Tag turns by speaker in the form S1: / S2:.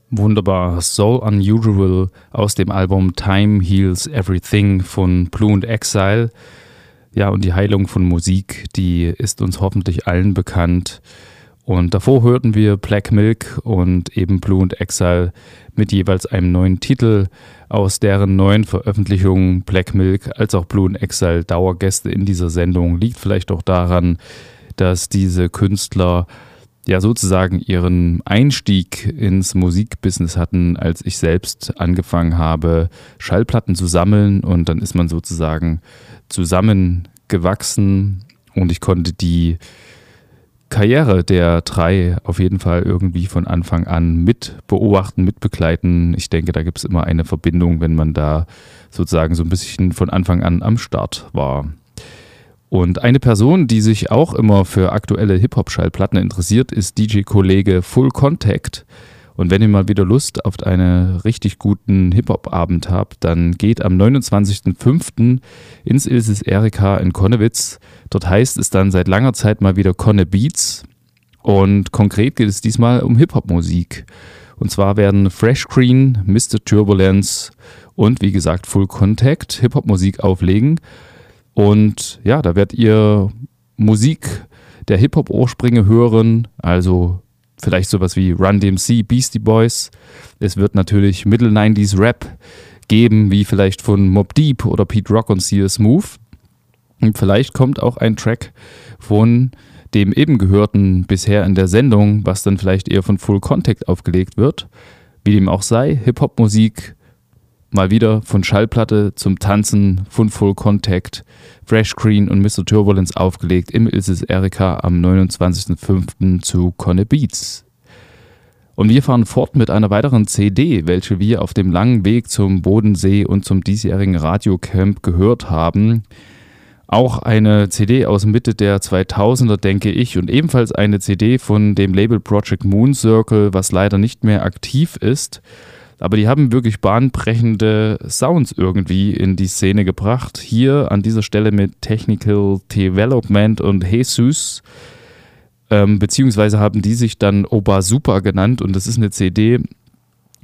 S1: Wunderbar, So Unusual aus dem Album Time Heals Everything von Blue and Exile. Ja, und die Heilung von Musik, die ist uns hoffentlich allen bekannt. Und davor hörten wir Black Milk und eben Blue and Exile mit jeweils einem neuen Titel aus deren neuen Veröffentlichungen. Black Milk als auch Blue and Exile Dauergäste in dieser Sendung. Liegt vielleicht auch daran, dass diese Künstler ja sozusagen ihren Einstieg ins Musikbusiness hatten, als ich selbst angefangen habe, Schallplatten zu sammeln, und dann ist man sozusagen zusammengewachsen und ich konnte die Karriere der drei auf jeden Fall irgendwie von Anfang an mit beobachten, mit begleiten. Ich denke, da gibt es immer eine Verbindung, wenn man da sozusagen so ein bisschen von Anfang an am Start war. Und eine Person, die sich auch immer für aktuelle Hip-Hop-Schallplatten interessiert, ist DJ-Kollege Full Contact. Und wenn ihr mal wieder Lust auf einen richtig guten Hip-Hop-Abend habt, dann geht am 29.05. ins Ilses Erika in Konnewitz. Dort heißt es dann seit langer Zeit mal wieder Konne Beats. Und konkret geht es diesmal um Hip-Hop-Musik. Und zwar werden Fresh Green, Mr. Turbulence und wie gesagt Full Contact Hip-Hop-Musik auflegen. Und ja, da werdet ihr Musik der Hip-Hop-Ursprünge hören, also vielleicht sowas wie Run DMC, Beastie Boys. Es wird natürlich Middle-90s Rap geben, wie vielleicht von Mobb Deep oder Pete Rock und C.S. Smooth. Und vielleicht kommt auch ein Track von dem eben gehörten bisher in der Sendung, was dann vielleicht eher von Full Contact aufgelegt wird. Wie dem auch sei, Hip-Hop-Musik mal wieder von Schallplatte zum Tanzen von Full Contact, Fresh Green und Mr. Turbulence aufgelegt im Ilses Erika am 29.05. zu Konne Beats. Und wir fahren fort mit einer weiteren CD, welche wir auf dem langen Weg zum Bodensee und zum diesjährigen Radiocamp gehört haben. Auch eine CD aus Mitte der 2000er, denke ich, und ebenfalls eine CD von dem Label Project Moon Circle, was leider nicht mehr aktiv ist. Aber die haben wirklich bahnbrechende Sounds irgendwie in die Szene gebracht. Hier an dieser Stelle mit Technical Development und Jesus. Beziehungsweise haben die sich dann Oba Super genannt. Und das ist eine CD,